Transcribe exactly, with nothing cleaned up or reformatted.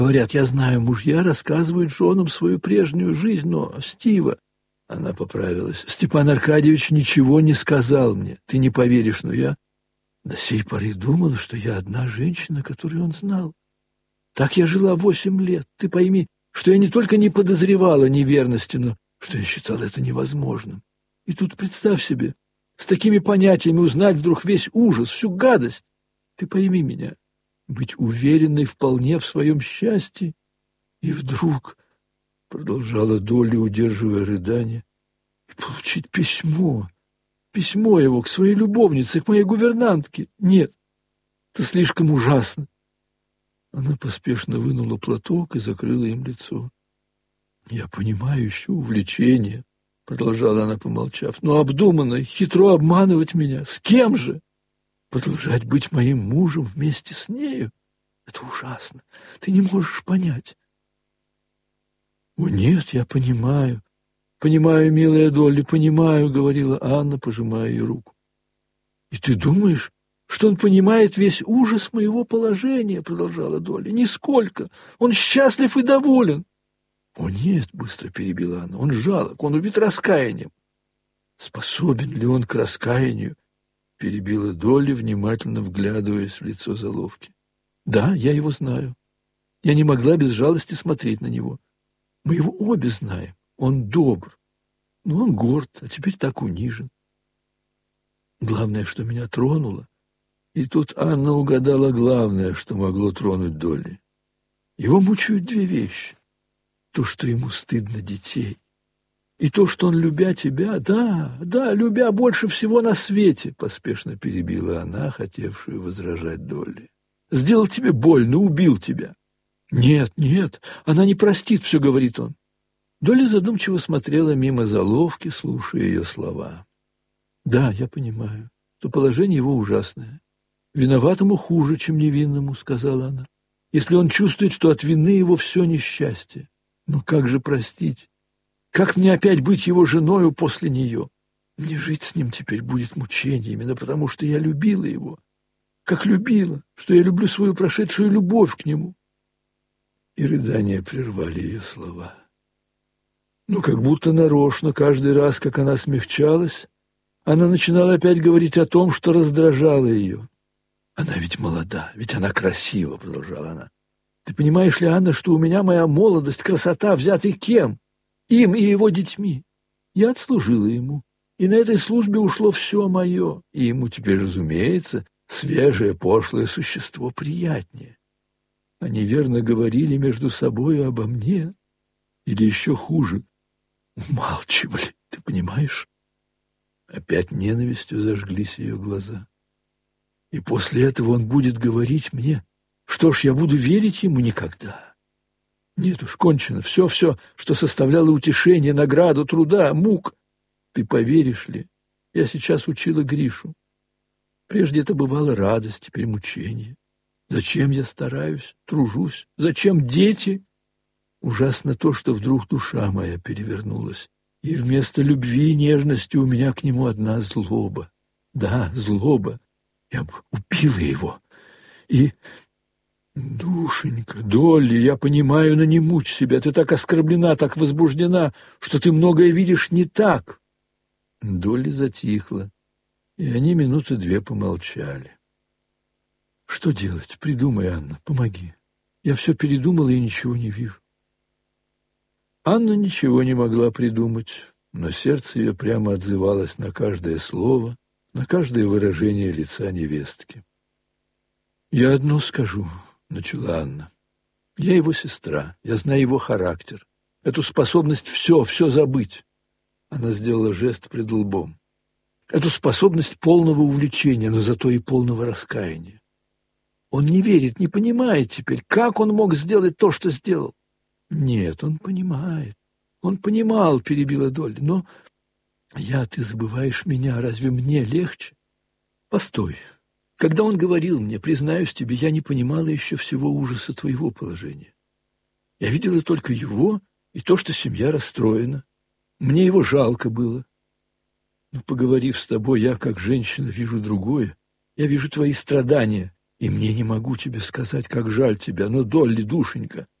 Говорят, я знаю, мужья рассказывают женам свою прежнюю жизнь, но Стива... Она поправилась. Степан Аркадьевич ничего не сказал мне. Ты не поверишь, но я до сей поры думала, что я одна женщина, которую он знал. Так я жила восемь лет. Ты пойми, что я не только не подозревала неверности, но что я считала это невозможным. И тут представь себе, с такими понятиями узнать вдруг весь ужас, всю гадость. Ты пойми меня, быть уверенной вполне в своем счастье, и вдруг... Продолжала Долли, удерживая рыдание, и получить письмо, письмо его к своей любовнице, к моей гувернантке. Нет, это слишком ужасно. Она поспешно вынула платок и закрыла им лицо. Я понимаю еще увлечение, продолжала она, помолчав, но обдуманно, хитро обманывать меня. С кем же? Продолжать быть моим мужем вместе с нею? Это ужасно. Ты не можешь понять. «О, нет, я понимаю, понимаю, милая Долли, понимаю», — говорила Анна, пожимая ее руку. «И ты думаешь, что он понимает весь ужас моего положения?» — продолжала Долли. «Нисколько. Он счастлив и доволен». «О, нет», — быстро перебила она, — «он жалок, он убит раскаянием». «Способен ли он к раскаянию?» — перебила Долли, внимательно вглядываясь в лицо Заловки. «Да, я его знаю. Я не могла без жалости смотреть на него. Мы его обе знаем. Он добр, но он горд, а теперь так унижен. Главное, что меня тронуло, и тут Анна угадала главное, что могло тронуть Долли. Его мучают две вещи. То, что ему стыдно детей, и то, что он, любя тебя, да, да, любя больше всего на свете, поспешно перебила она, хотевшую возражать Долли. Сделал тебе больно, убил тебя. «Нет, нет, она не простит все», — говорит он. Долли задумчиво смотрела мимо Заловки, слушая ее слова. «Да, я понимаю, что положение его ужасное. Виноватому хуже, чем невинному», — сказала она, «если он чувствует, что от вины его все несчастье. Но как же простить? Как мне опять быть его женою после нее? Мне жить с ним теперь будет мучение, именно потому, что я любила его. Как любила, что я люблю свою прошедшую любовь к нему». И рыдания прервали ее слова. Ну, как будто нарочно, каждый раз, как она смягчалась, она начинала опять говорить о том, что раздражало ее. «Она ведь молода, ведь она красива», — продолжала она. «Ты понимаешь ли, Анна, что у меня моя молодость, красота, взяты кем? Им и его детьми. Я отслужила ему, и на этой службе ушло все мое, и ему теперь, разумеется, свежее, пошлое существо приятнее. Они верно говорили между собой обо мне, или еще хуже, умалчивали, ты понимаешь?» Опять ненавистью зажглись ее глаза. «И после этого он будет говорить мне, что ж, я буду верить ему никогда. Нет уж, кончено, все-все, что составляло утешение, награду, труда, мук. Ты поверишь ли, я сейчас учила Гришу. Прежде это бывало радость, теперь мучение. Зачем я стараюсь, тружусь? Зачем дети? Ужасно то, что вдруг душа моя перевернулась, и вместо любви и нежности у меня к нему одна злоба. Да, злоба. Я бы убила его. И... Душенька, Долли, я понимаю, но не мучь себя. Ты так оскорблена, так возбуждена, что ты многое видишь не так». Долли затихла, и они минуты две помолчали. «Что делать? Придумай, Анна, помоги. Я все передумала и ничего не вижу». Анна ничего не могла придумать, но сердце ее прямо отзывалось на каждое слово, на каждое выражение лица невестки. «Я одно скажу», — начала Анна. «Я его сестра, я знаю его характер, эту способность все, все забыть». Она сделала жест пред лбом. «Эту способность полного увлечения, но зато и полного раскаяния. Он не верит, не понимает теперь, как он мог сделать то, что сделал». «Нет, он понимает. Он понимал», — перебила Долли. «Но я, ты забываешь меня, разве мне легче? Постой. Когда он говорил мне, признаюсь тебе, я не понимала еще всего ужаса твоего положения. Я видела только его и то, что семья расстроена. Мне его жалко было. Но, поговорив с тобой, я, как женщина, вижу другое. Я вижу твои страдания, И мне не могу тебе сказать, как жаль тебя, но, Долли, душенька,